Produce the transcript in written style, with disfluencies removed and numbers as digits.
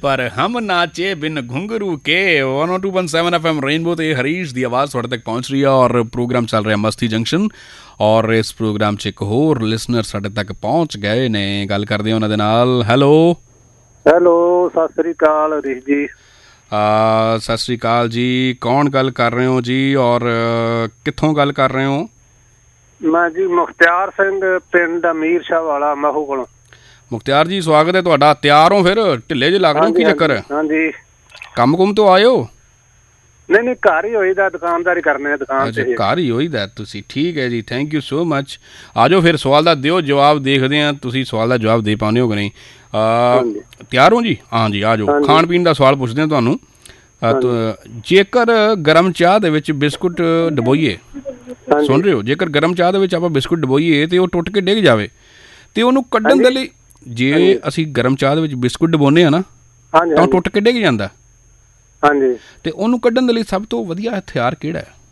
ਪਰ ਹਮ ਨਾਚੇ ਬਿਨ ਘੁੰਗਰੂ ਕੇ 102.7 FM rainbow ਤੇ ਹਰੀਸ਼ ਦੀ ਆਵਾਜ਼ ਤੁਹਾਡੇ ਤੱਕ ਪਹੁੰਚ ਰਹੀ ਹੈ ਔਰ ਪ੍ਰੋਗਰਾਮ ਚੱਲ ਰਿਹਾ ਮਸਤੀ ਜੰਕਸ਼ਨ ਔਰ ਇਸ ਪ੍ਰੋਗਰਾਮ 'ਚ ਇੱਕ ਹੋਰ ਲਿਸਨਰ ਸਾਡੇ ਤੱਕ ਪਹੁੰਚ ਗਏ ਨੇ। ਗੱਲ ਕਰਦੇ ਹਾਂ ਉਹਨਾਂ ਦੇ ਨਾਲ। ਹੈਲੋ ਸਤਿ ਸ੍ਰੀ ਅਕਾਲ ਹਰੀਸ਼ ਜੀ। ਸਤਿ ਸ਼੍ਰੀ ਅਕਾਲ ਜੀ। ਕੌਣ ਗੱਲ ਕਰ ਰਹੇ ਹੋ ਜੀ ਔਰ ਕਿੱਥੋਂ ਗੱਲ ਕਰ ਰਹੇ ਹੋ? ਮੈਂ ਜੀ ਮੁਖਤਿਆਰ ਸਿੰਘ, ਪਿੰਡ ਅਮੀਰ ਸ਼ਾਹ ਵਾਲਾ, ਮਹੂ ਕੋਲੋਂ। ਮੁਖਤਿਆਰ ਜੀ ਸਵਾਗਤ ਹੈ ਤੁਹਾਡਾ। ਤਿਆਰ ਹੋ ਫਿਰ? ਢਿੱਲੇ ਜਿਹੇ ਲੱਗ ਰਹੇ ਹੋ, ਕੀ ਚੱਕਰ ਹੈ? ਹਾਂਜੀ, ਕੰਮ ਕੁਮ ਤੋਂ ਆਏ ਹੋ? ਨਹੀਂ ਘਰ ਹੀ ਹੋਈਦਾ, ਦੁਕਾਨਦਾਰੀ ਕਰਨੇ ਆ ਦੁਕਾਨ ਤੇ। ਘਰ ਹੀ ਹੋਈਦਾ ਤੁਸੀਂ? ਠੀਕ ਹੈ ਜੀ, ਥੈਂਕ ਯੂ ਸੋ ਮਚ। ਆ ਜਾਓ ਫਿਰ, ਸਵਾਲ ਦਾ ਦਿਓ ਜਵਾਬ, ਦੇਖਦੇ ਹਾਂ ਤੁਸੀਂ ਸਵਾਲ ਦਾ ਜਵਾਬ ਦੇ ਪਾਉਂਦੇ ਹੋ ਕਿ ਨਹੀਂ। ਤਿਆਰ ਹੋ ਜੀ? ਹਾਂਜੀ ਆ ਜਾਓ। ਖਾਣ ਪੀਣ ਦਾ ਸਵਾਲ ਪੁੱਛਦੇ ਹਾਂ ਤੁਹਾਨੂੰ। ਜੇਕਰ ਗਰਮ ਚਾਹ ਦੇ ਵਿੱਚ ਬਿਸਕੁਟ ਡਬੋਈਏ, ਸੁਣ ਰਹੇ ਹੋ, ਜੇਕਰ ਗਰਮ ਚਾਹ ਦੇ ਵਿੱਚ ਆਪਾਂ ਬਿਸਕੁਟ ਡਬੋਈਏ ਤੇ ਉਹ ਟੁੱਟ ਕੇ ਡਿੱਗ ਜਾਵੇ ਤੇ ਉਹਨੂੰ ਕੱਢਣ ਦੇ ਲਈ, ਜੇ ਅਸੀਂ ਗਰਮ ਚਾਹ ਦੇ ਵਿੱਚ ਬਿਸਕੁਟ ਡਬੋਨੇ ਆ ਨਾ ਤਾਂ ਟੁੱਟ ਕੇ ਡਿੱਗ ਜਾਂਦਾ, ਤੇ ਉਹਨੂੰ ਕੱਢਣ ਦੇ ਲਈ ਸਭ ਤੋਂ ਵਧੀਆ ਹਥਿਆਰ ਕਿਹੜਾ ਹੈ?